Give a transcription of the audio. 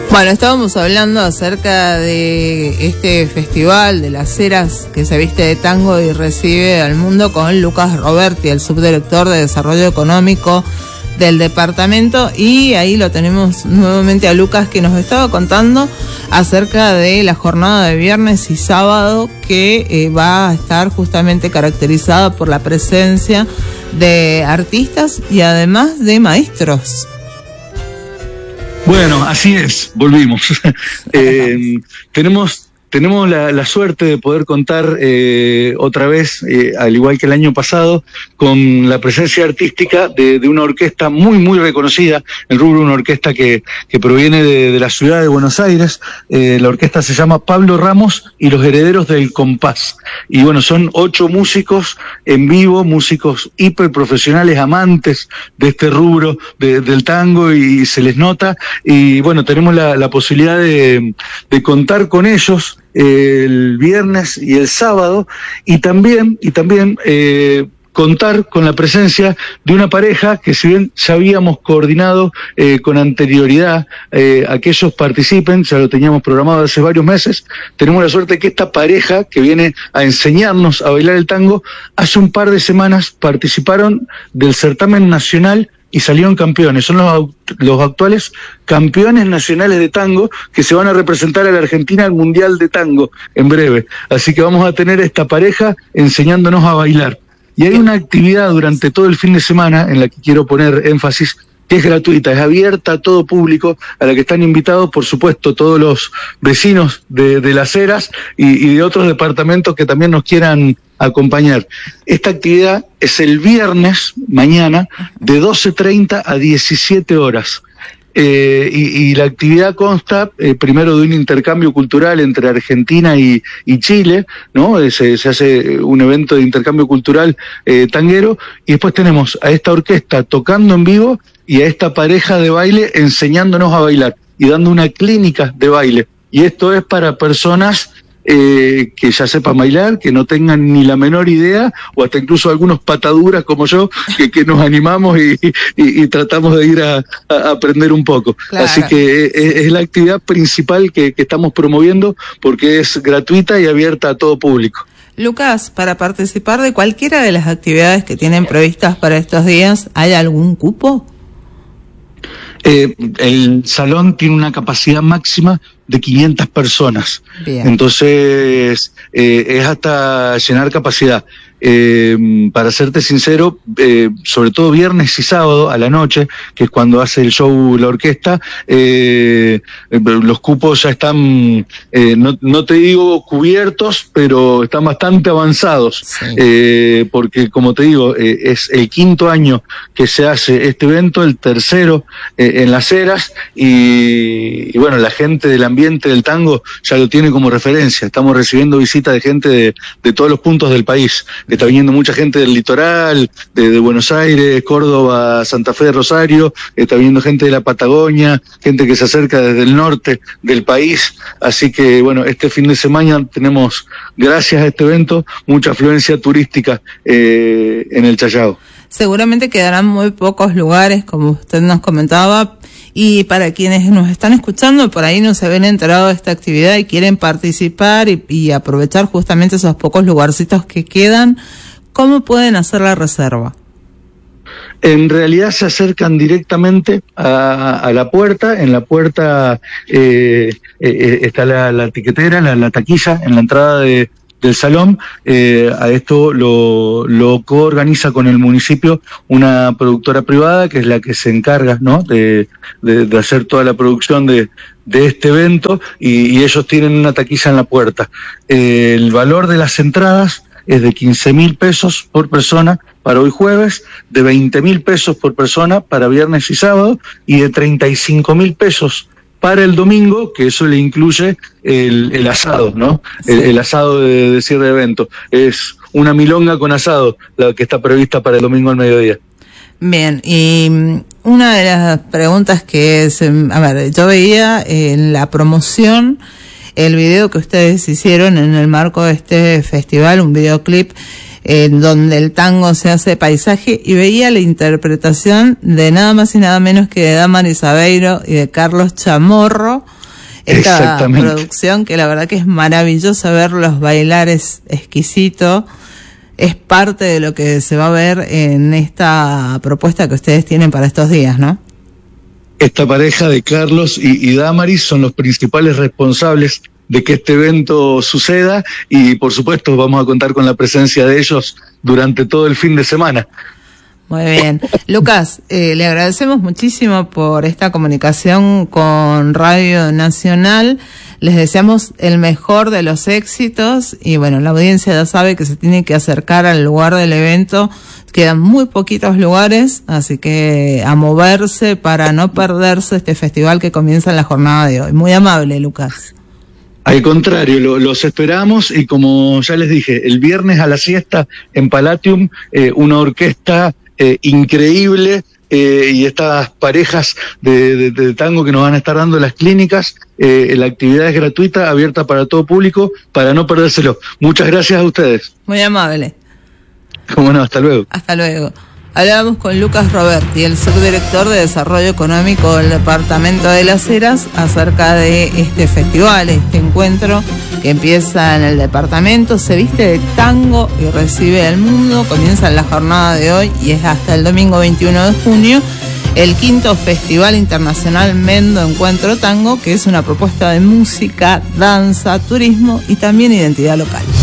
Bueno, estábamos hablando acerca de este festival de las Heras que se viste de tango y recibe al mundo con Lucas Roberti, el subdirector de Desarrollo Económico del departamento, y ahí lo tenemos nuevamente a Lucas, que nos estaba contando acerca de la jornada de viernes y sábado que va a estar justamente caracterizada por la presencia de artistas y además de maestros. Bueno, así es, volvimos. Tenemos la suerte de poder contar otra vez, al igual que el año pasado, con la presencia artística de una orquesta muy reconocida, el rubro, una orquesta que proviene de la ciudad de Buenos Aires. La orquesta se llama Pablo Ramos y los Herederos del Compás. Y bueno, son 8 músicos en vivo, músicos hiperprofesionales, amantes de este rubro del tango, y se les nota. Y bueno, tenemos la posibilidad de contar con ellos el viernes y el sábado, y también contar con la presencia de una pareja que, si bien ya habíamos coordinado con anterioridad a que ellos participen, ya lo teníamos programado hace varios meses, tenemos la suerte de que esta pareja que viene a enseñarnos a bailar el tango, hace un par de semanas participaron del certamen nacional y salieron campeones. Son los actuales campeones nacionales de tango, que se van a representar a la Argentina al Mundial de Tango en breve. Así que vamos a tener esta pareja enseñándonos a bailar. Y hay una actividad durante todo el fin de semana en la que quiero poner énfasis, que es gratuita, es abierta a todo público, a la que están invitados, por supuesto, todos los vecinos de Las Heras y de otros departamentos que también nos quieran acompañar. Esta actividad es el viernes, mañana, de 12:30 a 17 horas. Y la actividad consta primero de un intercambio cultural entre Argentina y Chile, ¿no? Se hace un evento de intercambio cultural tanguero, y después tenemos a esta orquesta tocando en vivo y a esta pareja de baile enseñándonos a bailar y dando una clínica de baile. Y esto es para personas que ya sepan bailar, que no tengan ni la menor idea, o hasta incluso algunos pataduras como yo, que nos animamos y tratamos de ir a aprender un poco. Claro. Así que es la actividad principal que estamos promoviendo, porque es gratuita y abierta a todo público. Lucas, para participar de cualquiera de las actividades que tienen previstas para estos días, ¿hay algún cupo? El salón tiene una capacidad máxima de 500 personas. Bien. Entonces es hasta llenar capacidad. Para serte sincero, sobre todo viernes y sábado a la noche, que es cuando hace el show la orquesta, los cupos ya están, no te digo cubiertos, pero están bastante avanzados. Sí. Porque, como te digo, es el 5º año que se hace este evento, el 3º en Las Heras, y bueno, la gente del ambiente del tango ya lo tiene como referencia. Estamos recibiendo visitas de gente de todos los puntos del país. Está viniendo mucha gente del litoral, de Buenos Aires, Córdoba, Santa Fe, Rosario. Está viniendo gente de la Patagonia, gente que se acerca desde el norte del país. Así que, bueno, este fin de semana tenemos, gracias a este evento, mucha afluencia turística en el Chayao. Seguramente quedarán muy pocos lugares, como usted nos comentaba, y para quienes nos están escuchando, por ahí no se habían enterado de esta actividad y quieren participar y aprovechar justamente esos pocos lugarcitos que quedan, ¿cómo pueden hacer la reserva? En realidad se acercan directamente a la puerta. En la puerta está la tiquetera, la taquilla en la entrada del salón. A esto lo coorganiza con el municipio una productora privada, que es la que se encarga, ¿no?, de hacer toda la producción de este evento, y ellos tienen una taquilla en la puerta. El valor de las entradas es de 15.000 pesos por persona para hoy jueves, de 20.000 pesos por persona para viernes y sábado, y de 35.000 pesos para el domingo, que eso le incluye el asado, ¿no? El asado de cierre de evento. Es una milonga con asado la que está prevista para el domingo al mediodía. Bien, y una de las preguntas que es, yo veía en la promoción el video que ustedes hicieron en el marco de este festival, un videoclip en donde el tango se hace paisaje, y veía la interpretación de nada más y nada menos que de Damaris Aveiro y de Carlos Chamorro esta producción, que la verdad que es maravilloso verlos bailar, es exquisito. Es parte de lo que se va a ver en esta propuesta que ustedes tienen para estos días, ¿no? Esta pareja de Carlos y Damaris son los principales responsables de que este evento suceda y, por supuesto, vamos a contar con la presencia de ellos durante todo el fin de semana. Muy bien. Lucas, le agradecemos muchísimo por esta comunicación con Radio Nacional. Les deseamos el mejor de los éxitos y bueno, la audiencia ya sabe que se tiene que acercar al lugar del evento. Quedan muy poquitos lugares, así que a moverse para no perderse este festival que comienza en la jornada de hoy. Muy amable, Lucas. Al contrario, los esperamos y como ya les dije, el viernes a la siesta en Palatium, una orquesta increíble y estas parejas de tango que nos van a estar dando las clínicas. La actividad es gratuita, abierta para todo público, para no perdérselo. Muchas gracias a ustedes. Muy amable. Cómo no, hasta luego. Hasta luego. Hablábamos con Lucas Roberti, el subdirector de Desarrollo Económico del Departamento de Las Heras, acerca de este festival, este encuentro que empieza en el departamento, se viste de tango y recibe al mundo. Comienza en la jornada de hoy y es hasta el domingo 21 de junio, el 5º Festival Internacional Mendo Encuentro Tango, que es una propuesta de música, danza, turismo y también identidad local.